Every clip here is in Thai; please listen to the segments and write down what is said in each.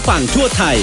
ฝั่งทั่วไทย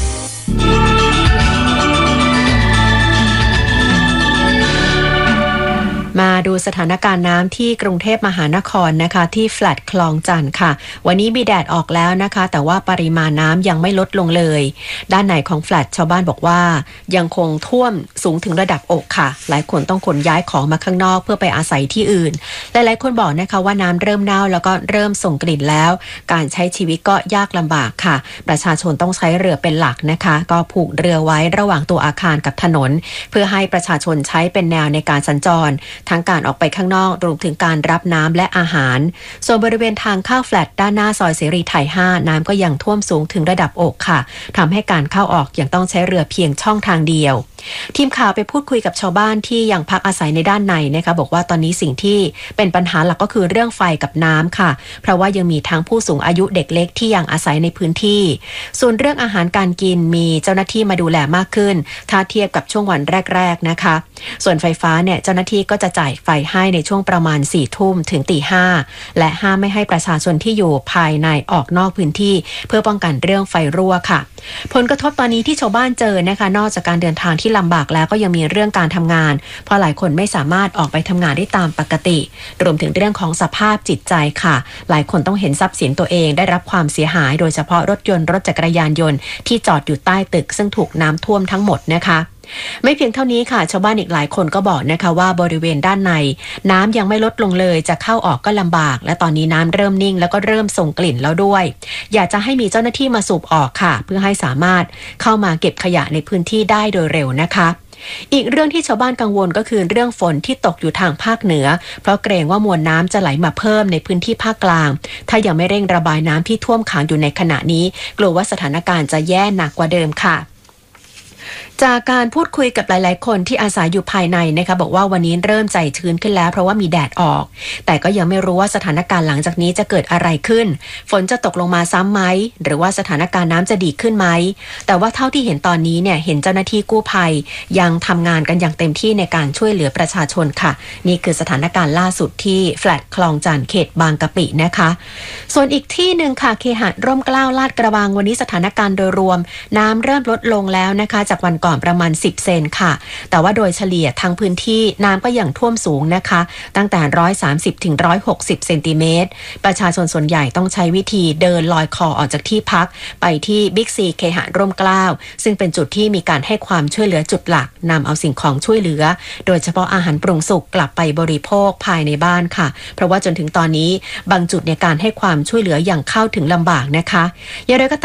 มาดูสถานการณ์น้ำที่กรุงเทพมหานครนะคะที่แฟลตคลองจันทร์ค่ะวันนี้มีแดดออกแล้วนะคะแต่ว่าปริมาณน้ำยังไม่ลดลงเลยด้านในของแฟลตชาวบ้านบอกว่ายังคงท่วมสูงถึงระดับอกค่ะหลายคนต้องขนย้ายของมาข้างนอกเพื่อไปอาศัยที่อื่นหลายคนบอกนะคะว่าน้ำเริ่มเน่าแล้วก็เริ่มส่งกลิ่นแล้วการใช้ชีวิตก็ยากลำบากค่ะประชาชนต้องใช้เรือเป็นหลักนะคะก็ผูกเรือไว้ระหว่างตัวอาคารกับถนนเพื่อให้ประชาชนใช้เป็นแนวในการสัญจรทั้งการออกไปข้างนอกรวมถึงการรับน้ำและอาหารส่วนบริเวณทางเข้าแฟลตด้านหน้าซอยเสรีไทย5น้ำก็ยังท่วมสูงถึงระดับอกค่ะทำให้การเข้าออกยังต้องใช้เรือเพียงช่องทางเดียวทีมข่าวไปพูดคุยกับชาวบ้านที่ยังพักอาศัยในด้านในนะคะบอกว่าตอนนี้สิ่งที่เป็นปัญหาหลักก็คือเรื่องไฟกับน้ำค่ะเพราะว่ายังมีทั้งผู้สูงอายุเด็กเล็กที่ยังอาศัยในพื้นที่ส่วนเรื่องอาหารการกินมีเจ้าหน้าที่มาดูแลมากขึ้นถ้าเทียบกับช่วงวันแรกๆนะคะส่วนไฟฟ้าเนี่ยเจ้าหน้าที่ก็จะจ่ายไฟให้ในช่วงประมาณ 4 ทุ่มถึง 5 และห้ามไม่ให้ประชาชนที่อยู่ภายในออกนอกพื้นที่เพื่อป้องกันเรื่องไฟรั่วค่ะผลกระทบตอนนี้ที่ชาวบ้านเจอนะคะนอกจากการเดินทางที่ลำบากแล้วก็ยังมีเรื่องการทำงานเพราะหลายคนไม่สามารถออกไปทำงานได้ตามปกติรวมถึงเรื่องของสภาพจิตใจค่ะหลายคนต้องเห็นทรัพย์สินตัวเองได้รับความเสียหายโดยเฉพาะรถยนต์รถจักรยานยนต์ที่จอดอยู่ใต้ตึกซึ่งถูกน้ำท่วมทั้งหมดนะคะไม่เพียงเท่านี้ค่ะชาวบ้านอีกหลายคนก็บอกนะคะว่าบริเวณด้านในน้ำยังไม่ลดลงเลยจะเข้าออกก็ลำบากและตอนนี้น้ำเริ่มนิ่งแล้วก็เริ่มส่งกลิ่นแล้วด้วยอยากจะให้มีเจ้าหน้าที่มาสูบออกค่ะเพื่อให้สามารถเข้ามาเก็บขยะในพื้นที่ได้โดยเร็วนะคะอีกเรื่องที่ชาวบ้านกังวลก็คือเรื่องฝนที่ตกอยู่ทางภาคเหนือเพราะเกรงว่ามวลน้ำจะไหลมาเพิ่มในพื้นที่ภาคกลางถ้ายังไม่เร่งระบายน้ำที่ท่วมขังอยู่ในขณะนี้กลัวว่าสถานการณ์จะแย่หนักกว่าเดิมค่ะจากการพูดคุยกับหลายๆคนที่อาศัยอยู่ภายในนะคะบอกว่าวันนี้เริ่มใจชื้นขึ้นแล้วเพราะว่ามีแดดออกแต่ก็ยังไม่รู้ว่าสถานการณ์หลังจากนี้จะเกิดอะไรขึ้นฝนจะตกลงมาซ้ำไหมหรือว่าสถานการณ์น้ำจะดีขึ้นไหมแต่ว่าเท่าที่เห็นตอนนี้เนี่ยเห็นเจ้าหน้าที่กู้ภัยยังทำงานกันอย่างเต็มที่ในการช่วยเหลือประชาชนค่ะนี่คือสถานการณ์ล่าสุดที่แฟลตคลองจันทร์เขตบางกะปินะคะส่วนอีกที่หนึ่งค่ะเคหะร่มเกล้าลาดกระบังวันนี้สถานการณ์โดยรวมน้ำเริ่มลดลงแล้วนะคะจากวันก่อนประมาณ10 เซนค่ะแต่ว่าโดยเฉลี่ยทั้งพื้นที่น้ำก็ยังท่วมสูงนะคะตั้งแต่130ถึง160เซนติเมตรประชาชนส่วนใหญ่ต้องใช้วิธีเดินลอยคอออกจากที่พักไปที่บิ๊กซีเคหะร่มเกล้าซึ่งเป็นจุดที่มีการให้ความช่วยเหลือจุดหลักนำเอาสิ่งของช่วยเหลือโดยเฉพาะอาหารปรุงสุกกลับไปบริโภคภายในบ้านค่ะเพราะว่าจนถึงตอนนี้บางจุดในการให้ความช่วยเหลืออย่างเข้าถึงลำบากนะคะอย่างไรก็